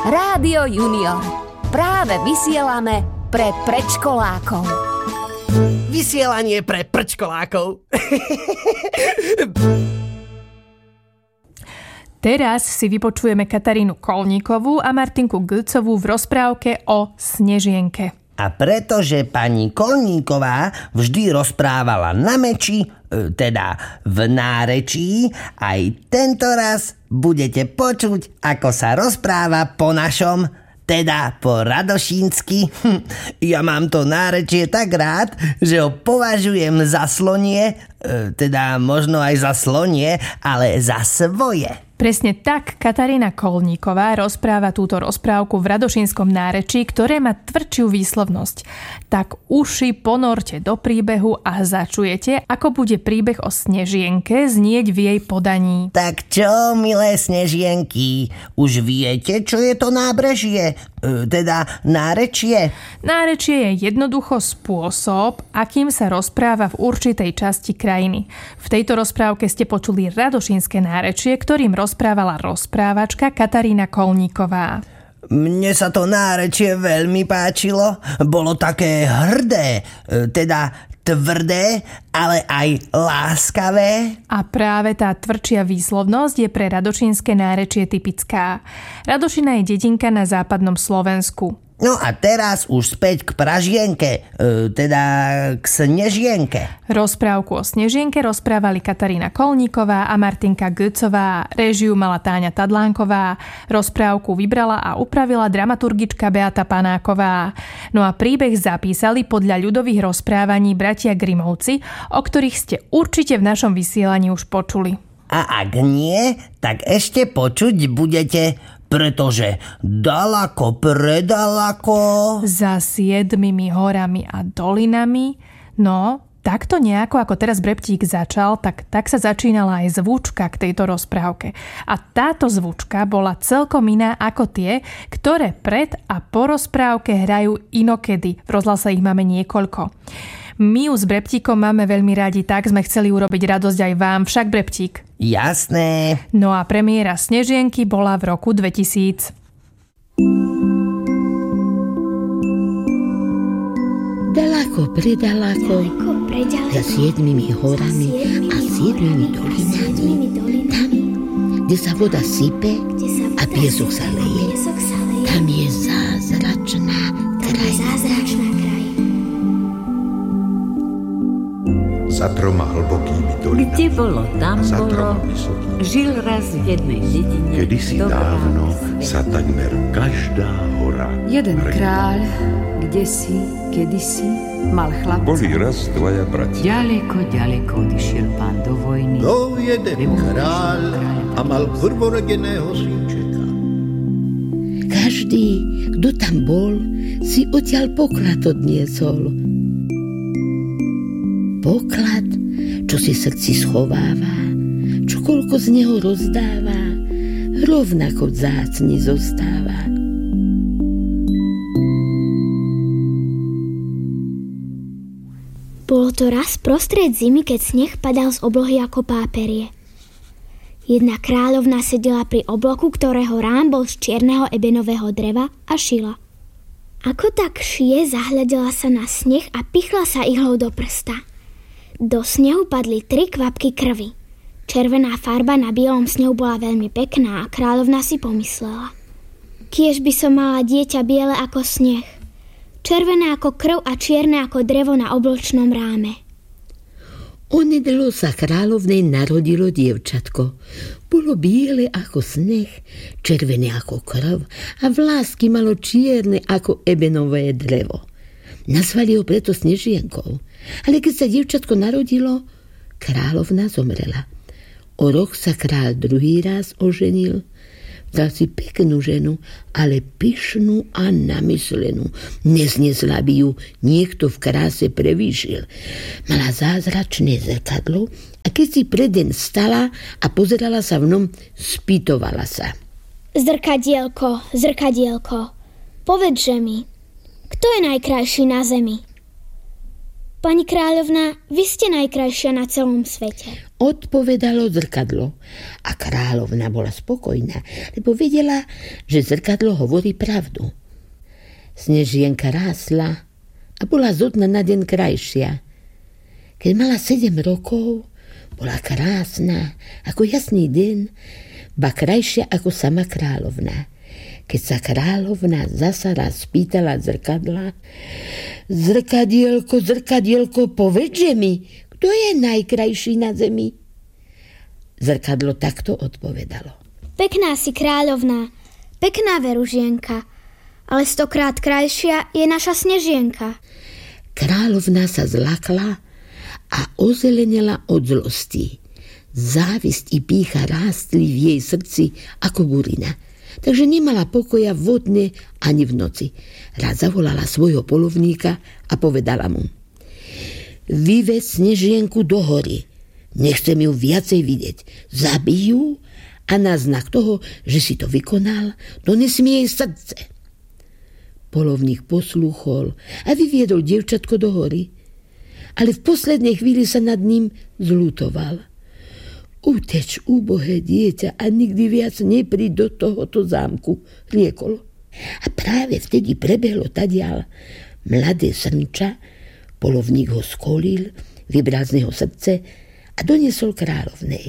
Rádio Junior. Práve vysielame pre predškolákov. Vysielanie pre predškolákov. Teraz si vypočujeme Katarínu Kolníkovú a Martinku Gülcovú v rozprávke o Snežienke. A pretože pani Kolníková vždy rozprávala na meči, teda v nárečí, aj tento raz budete počuť, ako sa rozpráva po našom, teda po radošínsky. Ja mám to nárečie tak rád, že ho považujem za slonie, teda možno aj za slonie, ale za svoje. Presne tak Katarína Kolníková rozpráva túto rozprávku v radošínskom nárečí, ktoré má tvrdšiu výslovnosť. Tak uši ponorte do príbehu a začujete, ako bude príbeh o Snežienke znieť v jej podaní. Tak čo, milé Snežienky, už viete, čo je to nábrežie? Teda nárečie? Nárečie je jednoducho spôsob, akým sa rozpráva v určitej časti krajiny. V tejto rozprávke ste počuli radošínske nárečie, ktorým rozprávala rozprávačka Katarína Kolníková. Mne sa to nárečie veľmi páčilo. Bolo také hrdé, teda tvrdé, ale aj láskavé. A práve tá tvrdšia výslovnosť je pre radošínske nárečie typická. Radošina je dedinka na západnom Slovensku. No a teraz už späť k Pražienke, teda k Snežienke. Rozprávku o Snežienke rozprávali Katarína Kolníková a Martinka Gülcová. Réžiu mala Táňa Tadlánková. Rozprávku vybrala a upravila dramaturgička Beata Panáková. No a príbeh zapísali podľa ľudových rozprávaní bratia Grimovci, o ktorých ste určite v našom vysielaní už počuli. A ak nie, tak ešte počuť budete, pretože dalako predalako za 7 horami a dolinami. No, takto nejako, ako teraz Breptík začal, tak sa začínala aj zvučka k tejto rozprávke. A táto zvučka bola celkom iná ako tie, ktoré pred a po rozprávke hrajú inokedy. V rozhlase ich máme niekoľko. My ju s Breptíkom máme veľmi radi, tak sme chceli urobiť radosť aj vám, však Breptík? Jasné. No a premiéra Snežienky bola v roku 2000. Daleko, predaleko, za 7 horami a 7 dolinami, tam, kde sa voda sype a piesok sa leje, tam je zázračná krajina. Za 3 hlbokými dolinami, kde bolo, tam za 3 bolo, vysokými. žil raz v jednej dedine. Kedysi dávno sa takmer každá hora Jeden kráľ, kedysi, mal chlapca. Boli raz dvaja bratia. Ďaleko, ďaleko odišiel pán do vojny. Bol jeden kráľ a mal prvorodeného synčeka. Každý, kto tam bol, si odtiaľ poklad odniesol. Poklad, čo si srdci schováva, čo koľko z neho rozdáva, rovnako vzácny zostáva. Bolo to raz prostred zimy, keď sneh padal z oblohy ako páperie. Jedna kráľovna sedela pri obloku, ktorého rám bol z čierneho ebenového dreva a šila. Ako tak šije, zahľadila sa na sneh a pichla sa ihlou do prsta. Do snehu padli 3 kvapky krvi. Červená farba na bielom snehu bola veľmi pekná a kráľovna si pomyslela: kiež by som mala dieťa biele ako sneh, červené ako krv a čierne ako drevo na obločnom ráme. Onedelo sa kráľovnej narodilo dievčatko. Bolo biele ako sneh, červené ako krv a vlásky malo čierne ako ebenové drevo. Nazvali ho preto Snežienkou. Ale keď sa dievčatko narodilo, kráľovna zomrela. O rok sa kráľ druhý raz oženil. Vzal si peknú ženu, ale pyšnú a namyslenú. Neznesla by ju niekto v kráse prevýšil. Mala zázračné zrkadlo a keď si pred deň stala a pozerala sa v ňom, spýtovala sa: Zrkadielko, zrkadielko, povedže mi, kto je najkrajší na zemi? Pani kráľovná, vy ste najkrajšia na celom svete. Odpovedalo zrkadlo a kráľovna bola spokojná, lebo vedela, že zrkadlo hovorí pravdu. Snežienka rásla a bola zo dna na deň krajšia. Keď mala 7 rokov, bola krásna ako jasný deň, ba krajšia ako sama kráľovna. Keď sa kráľovna zasa raz spýtala zrkadla: Zrkadielko, zrkadielko, povedže mi, kto je najkrajší na zemi? Zrkadlo takto odpovedalo: Pekná si kráľovná, pekná veružienka, ale 100-krát krajšia je naša Snežienka. Kráľovna sa zlakla a ozelenela od zlosti. Závisť i pýcha rástli v jej srdci ako burina. Takže nemala pokoja vodne ani v noci. Raz zavolala svojho polovníka a povedala mu: Vyved Snežienku do hory. Nechcem ju viacej vidieť. Zabij ju a na znak toho, že si to vykonal, dones mi jej srdce. Polovník poslúchol a vyviedol dievčatko do hory. Ale v poslednej chvíli sa nad ním zľutoval. Uteč, úbohé dieťa, a nikdy viac nepríď do tohoto zámku, riekol. A práve vtedy prebehlo tadiaľ mladé srnča, polovník ho skolil, vybral z neho srdce a doniesol kráľovnej.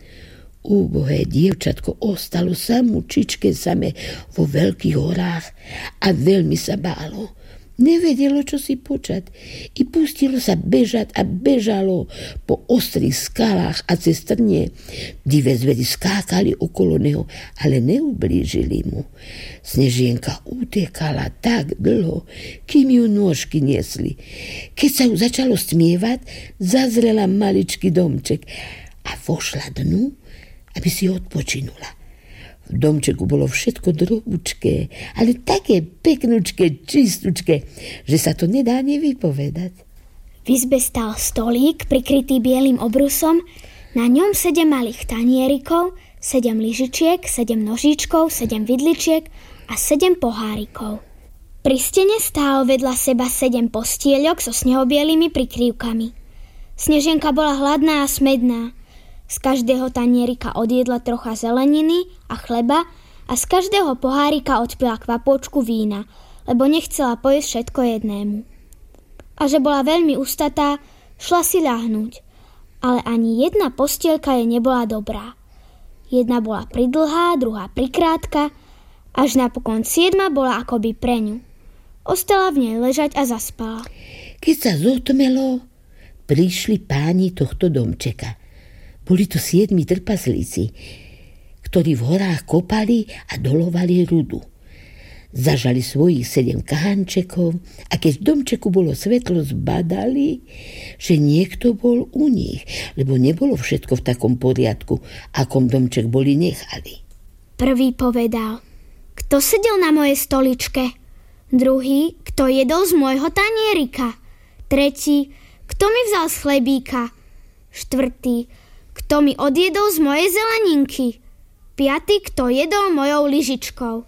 Úbohé dievčatko ostalo samúčičke same vo veľkých horách a veľmi sa bálo. Nevedelo, čo si počať. I pustilo sa bežať a bežalo po ostrých skalách a cez trnie. Divé zveri skákali okolo neho, ale neublížili mu. Snežienka utekala tak dlho, kým ju nôžky niesli. Keď sa ju začalo stmievať, zazrela maličký domček a vošla dnu, aby si odpočinula. V domčeku bolo všetko drobúčké, ale také peknúčké, čistúčké, že sa to nedá nevypovedať. V izbe stál stolík prikrytý bielým obrusom, na ňom 7 malých tanierikov, 7 lyžičiek, 7 nožíčkov, 7 vidličiek a 7 pohárikov. Pri stene stálo vedľa seba 7 postieľok so snehobielými prikryvkami. Snežienka bola hladná a smedná. Z každého tanierika odjedla trocha zeleniny a chleba a z každého pohárika odpila kvapôčku vína, lebo nechcela pojesť všetko jednému. A že bola veľmi ustatá, šla si ľahnúť, ale ani jedna postielka jej nebola dobrá. Jedna bola pridlhá, druhá prikrátka, až napokon 7 bola akoby pre ňu. Ostala v nej ležať a zaspala. Keď sa zotmelo, prišli páni tohto domčeka. Boli to 7 trpaslíci, ktorí v horách kopali a dolovali rudu. Zažali svojich 7 kahančekov a keď v domčeku bolo svetlo, zbadali, že niekto bol u nich, lebo nebolo všetko v takom poriadku, akom domček boli nechali. Prvý povedal: Kto sedel na mojej stoličke? Druhý: Kto jedol z môjho tanierika? Tretí: Kto mi vzal z chlebíka? Štvrtý: Kto mi odjedol z mojej zeleninky? 5. Kto jedol mojou lyžičkou?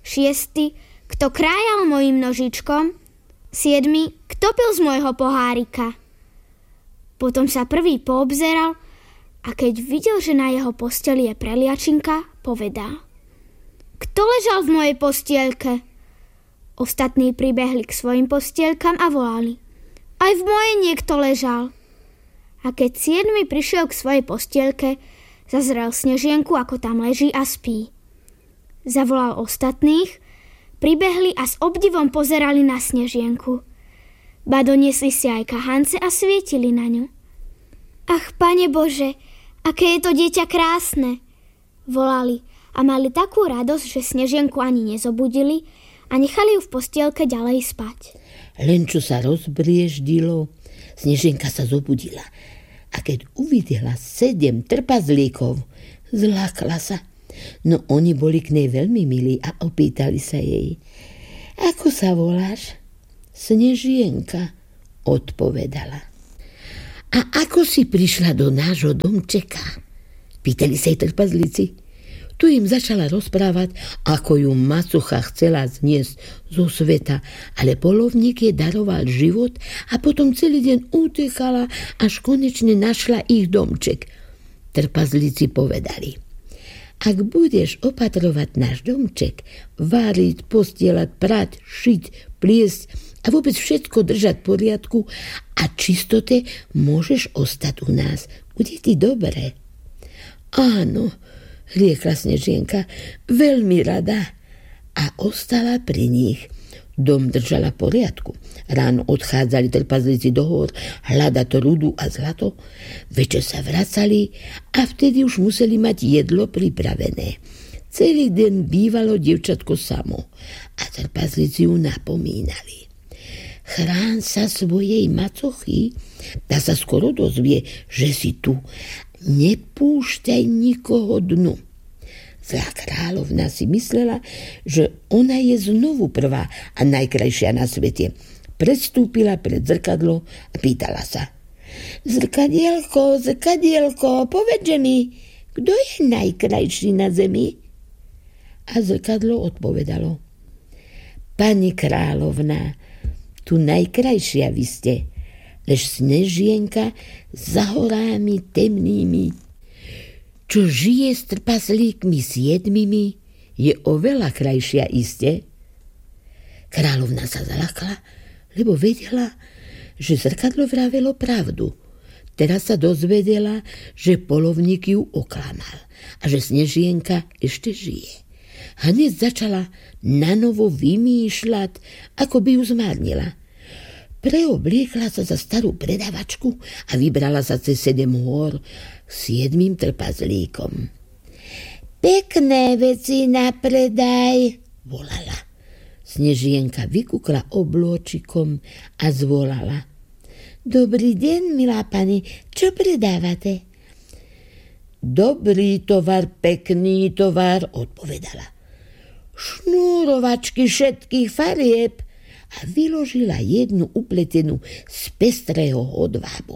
6. Kto krájal mojím nožičkom? 7. Kto pil z môjho pohárika? Potom sa prvý poobzeral a keď videl, že na jeho posteli je preliačinka, povedal: Kto ležal v mojej postielke? Ostatní pribehli k svojim postielkam a volali: Aj v mojej niekto ležal. A keď 7. prišiel k svojej postielke, zazrel Snežienku, ako tam leží a spí. Zavolal ostatných, pribehli a s obdivom pozerali na Snežienku. Ba doniesli si aj kahance a svietili na ňu. Ach, Pane Bože, aké je to dieťa krásne! Volali a mali takú radosť, že Snežienku ani nezobudili a nechali ju v postielke ďalej spať. Len čo sa rozbrieždilo, Snežienka sa zobudila. A keď uvidela 7 trpazlíkov, zlákla sa. No oni boli k nej veľmi milí a opýtali sa jej: Ako sa voláš? Snežienka, odpovedala. A ako si prišla do nášho domčeka? Pýtali sa jej trpazlíci. Tu im začala rozprávať, ako ju macocha chcela zniesť zo sveta, ale polovník jej daroval život a potom celý deň utekala, až konečne našla ich domček. Trpazlíci povedali: ak budeš opatrovať náš domček, váriť, postielať, prať, šiť, pliesť a vôbec všetko držať v poriadku a čistote, môžeš ostať u nás. Bude ti dobre. Áno, riekla Snežienka, veľmi rada, a ostala pri nich. Dom držala v poriadku. Ráno odchádzali trpazlíci do hôr hľadať rudu a zlato, večer sa vracali a vtedy už museli mať jedlo pripravené. Celý deň bývalo dievčatko samo a trpazlíci ju napomínali: chrán sa svojej macochy, tá sa skoro dozvie, že si tu. Nepúšťaj nikoho dnu. Zlá kráľovna si myslela, že ona je znovu prvá a najkrajšia na svete. Predstúpila pred zrkadlo a pýtala sa: Zrkadielko, povedže mi, kto je najkrajší na zemi? A zrkadlo odpovedalo: Pani kráľovna, tu najkrajšia vy ste, lež Snežienka za horami temnými, čo žije s trpaslíkmi 7, je oveľa krajšia iste. Kráľovna sa zalakla, lebo vedela, že zrkadlo vravelo pravdu. Teraz sa dozvedela, že polovník ju oklamal a že Snežienka ešte žije. Hneď začala nanovo vymýšľať, ako by ju zmárnila. Preobliekla sa za starú predavačku a vybrala sa cez 7 hôr k 7 trpazlíkom. Pekné veci na predaj, volala. Snežienka vykúkla oblôčikom a zvolala: Dobrý deň, milá pani, čo predávate? Dobrý tovar, pekný tovar, odpovedala. Šnúrovačky všetkých farieb, a vyložila jednu upletenú z pestrého hodvábu.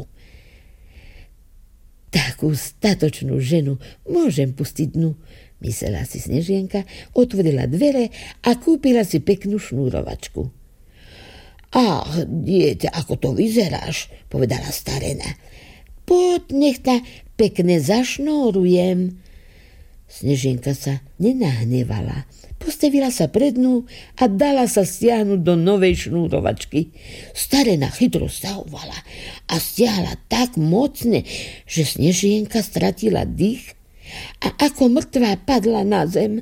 Takú statočnú ženu môžem pustiť dnu, myslela si Snežienka, otvorila dvere a kúpila si peknú šnúrovačku. Ach, dieťa, ako to vyzeráš, povedala starena. Poď, nech ta pekne zašnórujem. Snežienka sa nenahnevala. Postavila sa pred dnu a dala sa stiahnuť do novej šnúrovačky. Starena chytro stahovala a stiahla tak mocne, že Snežienka stratila dých a ako mŕtvá padla na zem.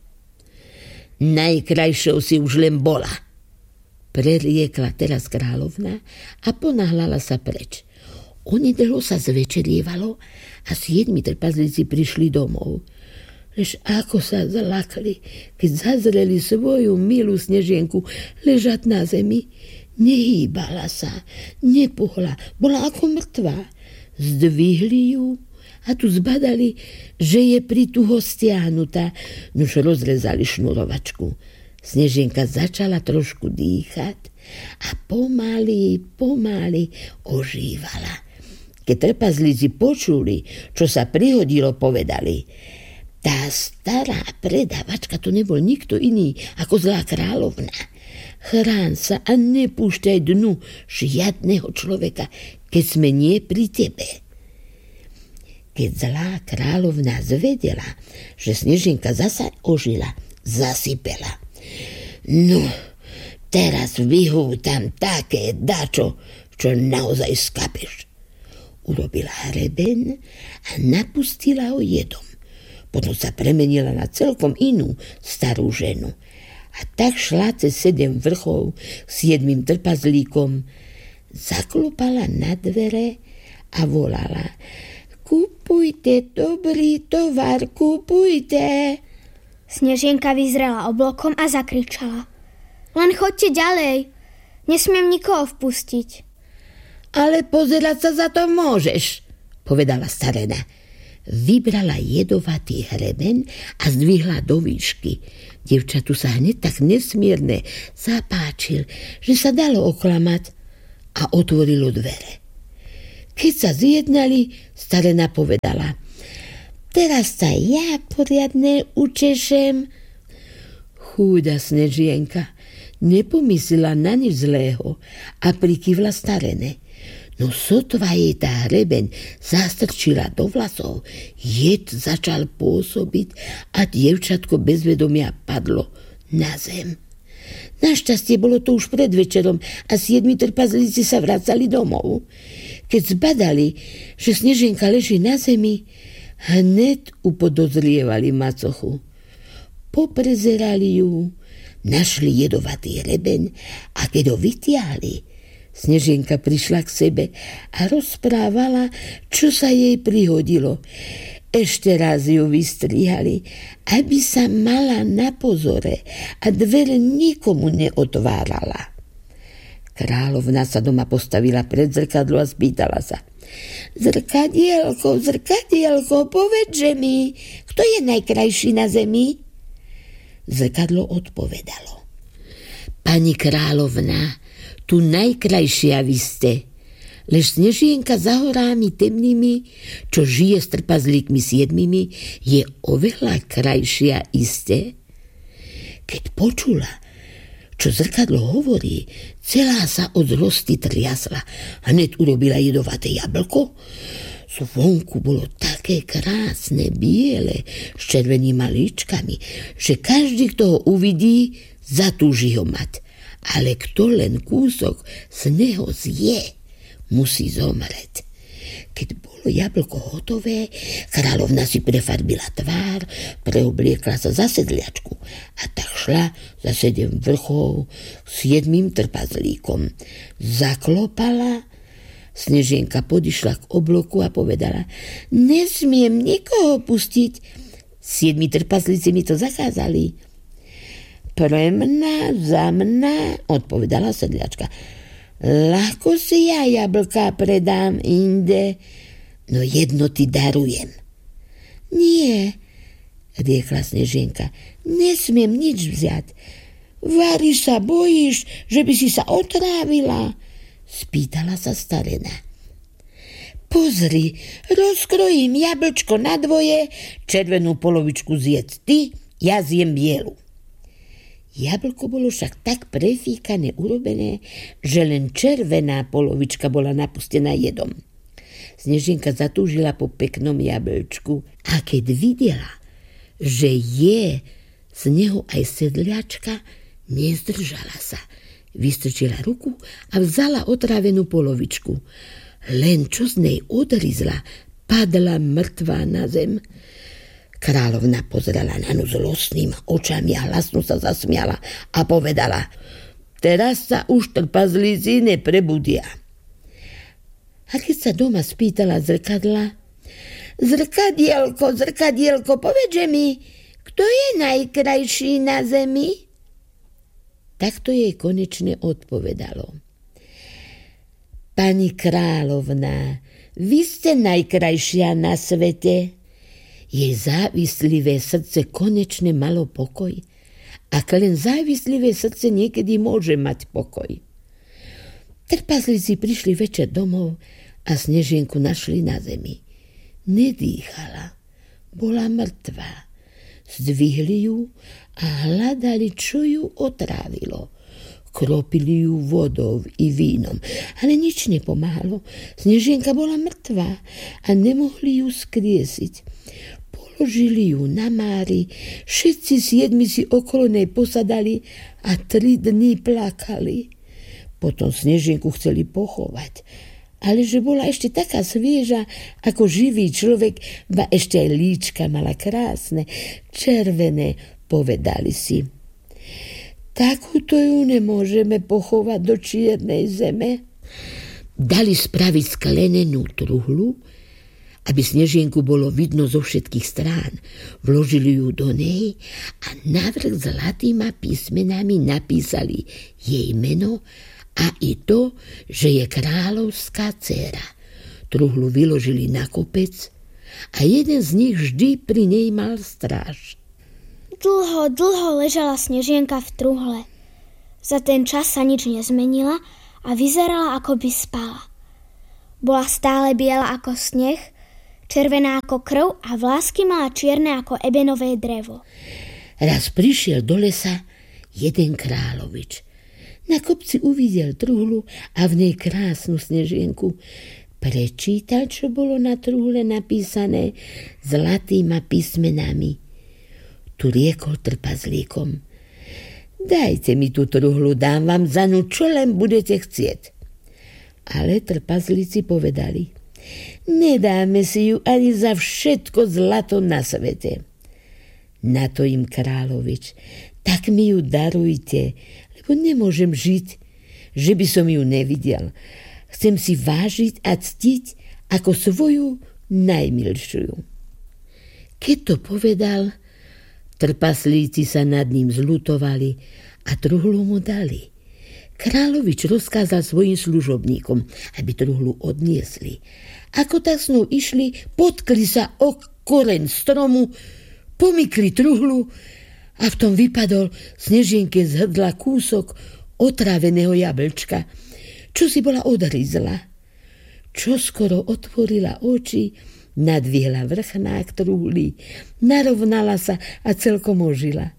Najkrajšou si už len bola, preriekla teraz kráľovna a ponáhľala sa preč. Onedlho sa zvečerievalo a 7 trpazlíci prišli domov. Lež ako sa zlakli, keď zazreli svoju milú Snežienku ležať na zemi. Nehýbala sa, nepohla, bola ako mŕtvá. Zdvihli ju a tu zbadali, že je prituho stiahnutá, nuž rozrezali šnurovačku. Snežienka začala trošku dýchať a pomaly ožívala. Keď trpazlíci počuli, čo sa prihodilo, povedali: Tá stará predavačka to nebol nikto iný ako zlá kráľovna. Chrán sa a nepúšťaj dnu žiadneho človeka, keď sme nie pri tebe. Keď zlá kráľovna zvedela, že Snežienka zasa ožila, zasypela. No, teraz vyhútam také dačo, čo naozaj skapeš. Urobila hreben a napustila ho jedom. Potom sa premenila na celkom inú starú ženu. A tak šla cez 7 vrchov s 7 trpazlíkom, zaklopala na dvere a volala: Kúpujte dobrý tovar, kúpujte. Snežienka vyzrela oblokom a zakričala: Len choďte ďalej, nesmiem nikoho vpustiť. Ale pozerať sa za to môžeš, povedala starena. Vybrala jedovatý hreben a zdvihla do výšky. Dievčatu sa hneď tak nesmierne zapáčil, že sa dalo oklamať a otvorilo dvere. Keď sa zjednali, starena povedala: Teraz sa ja poriadne učešem. Chúda Snežienka nepomyslela na nič zlého a prikývla starene. No sotva jej tá hrebeň zastrčila do vlasov, jed začal pôsobiť a dievčatko bez vedomia padlo na zem. Našťastie bolo to už pred večerom a 7 trpazlíci sa vracali domov. Keď zbadali, že Snežienka leží na zemi, hned upodozrievali macochu. Poprezerali ju, našli jedovatý hrebeň a keď ho vytiahli, Snežienka prišla k sebe a rozprávala, čo sa jej prihodilo. Ešte raz ju vystrihali, aby sa mala na pozore a dvere nikomu neotvárala. Kráľovna sa doma postavila pred zrkadlo a spýtala sa. Zrkadielko, povedže mi, kto je najkrajší na zemi? Zrkadlo odpovedalo. Pani kráľovna, tu najkrajšia vy ste, lež Snežienka za horami temnými, čo žije s trpazlíkmi 7, je oveľa krajšia iste. Keď počula, čo zrkadlo hovorí, celá sa od zlosti triasla. Hned urobila jedovaté jablko. Zvonku bolo také krásne, biele, s červenými malíčkami, že každý, kto ho uvidí, zatúži ho mať. Ale kto len kúsok z neho zje, musí zomrieť. Keď bolo jablko hotové, kráľovna si prefarbila tvár, preobliekla sa za sedliačku a tak šla za 7 vrchov s 7 trpazlíkom. Zaklopala, Snežienka podišla k obloku a povedala: nesmiem nikoho pustiť. 7 trpazlíci mi to zakázali. Pre mňa, za mňa, odpovedala sedliačka. Ľahko si ja jablka predám inde, no jedno ti darujem. Nie, riekla Snežienka, nesmiem nič vziať. Vari sa bojíš, že by si sa otrávila? Spýtala sa starena. Pozri, rozkrojím jablčko na dvoje, červenú polovičku zjedz ty, ja zjem bielu. Jablko bolo však tak prefíkane urobené, že len červená polovička bola napustená jedom. Snežienka zatúžila po peknom jablčku a keď videla, že je z neho aj sedliačka, nezdržala sa. Vystrčila ruku a vzala otrávenú polovičku. Len čo z nej odrizla, padla mŕtvá na zem. Kráľovna pozerala na ňu zlostným očami a hlasno sa zasmiala a povedala: teraz sa už trpazlíci neprebudia. A keď sa doma spýtala zrkadla: Zrkadielko, povedže mi, kto je najkrajší na zemi? Takto jej konečne odpovedalo: pani kráľovna, vy ste najkrajšia na svete. Jej závislivé srdce konečne malo pokoj. Ak len závislivé srdce niekedy môže mať pokoj. Trpazlíci prišli večer domov a Snežienku našli na zemi. Nedýchala, bola mŕtvá. Zdvihli ju a hľadali, čo ju otrávilo. Kropili ju vodou i vínom, ale nič nepomáhalo. Snežienka bola mŕtvá a nemohli ju skriesiť. Položili ju na mári, všetci 7 si okolo nej posadali a 3 dní plakali. Potom Snežienku chceli pochovať, ale že bola ešte taká svieža ako živý človek, ba ešte aj líčka mala krásne, červené, povedali si. Takúto ju nemôžeme pochovať do čiernej zeme. Dali spraviť sklenenú truhlu, aby Snežienku bolo vidno zo všetkých strán. Vložili ju do nej a navrch zlatýma písmenami napísali jej meno a i to, že je kráľovská dcéra. Truhlu vyložili na kopec a jeden z nich vždy pri nej mal stráž. Dlho ležala Snežienka v truhle. Za ten čas sa nič nezmenila a vyzerala, ako by spala. Bola stále biela ako sneh, červená ako krv a vlásky mala čierne ako ebenové drevo. Raz prišiel do lesa jeden kráľovič. Na kopci uvidel truhlu a v nej krásnu snežienku. Prečítal, čo bolo na truhle napísané zlatýma písmenami. Tu riekol trpazlíkom: dajte mi tú truhlu, dám vám za ňu, čo len budete chcieť. Ale trpazlíci povedali: nedáme si ju ani za všetko zlato na svete. Na to im kráľovič: tak mi ju darujte, lebo nemôžem žiť, že by som ju nevidel. Chcem si vážiť a ctiť ako svoju najmilšiu. Keď to povedal, trpaslíci sa nad ním zľutovali a truhlu mu dali. Kráľovič rozkázal svojim služobníkom, aby truhlu odniesli. Ako tak s ňou išli, potkli sa o koreň stromu, pomykli truhlu a v tom vypadol Snežienke z hrdla kúsok otráveného jablčka, čo si bola odhryzla. Čo skoro otvorila oči, nadvihla vrchnák truhly, narovnala sa a celkom ožila.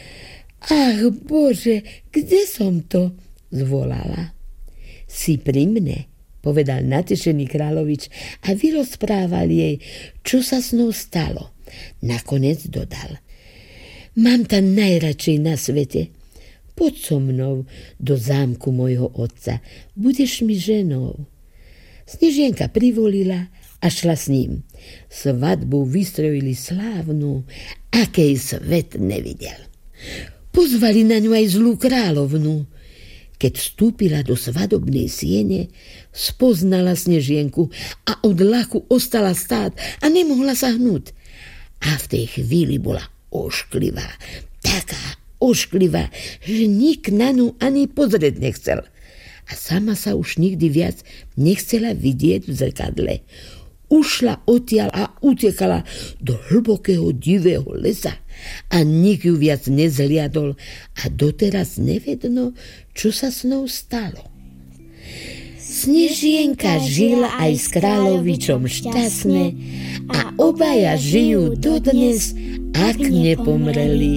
Ach Bože, kde som to? Zvolala. Si pri mne, povedal natešený kráľovič a vyrozprával jej, čo sa s ňou stalo. Nakoniec dodal: mám ta najradšej na svete. Poď so mnou do zámku mojho otca, budeš mi ženou. Snežienka privolila a šla s ním. Svadbu vystrojili slávnu, akej svet nevidel. Pozvali na ňu aj zlú kráľovnu. Keď vstúpila do svadobnej siene, spoznala Snežienku a od ľaku ostala stáť a nemohla sa hnúť. A v tej chvíli bola ošklivá, taká ošklivá, že nik na ňu ani pozrieť nechcel. A sama sa už nikdy viac nechcela vidieť v zrkadle. Ušla odtiaľ a utekala do hlbokého divého lesa a nik ju viac nezhliadol a doteraz nevedno, čo sa s ňou stalo. Snežienka žila aj s kráľovičom šťastne a obaja žijú dodnes, ak nepomreli.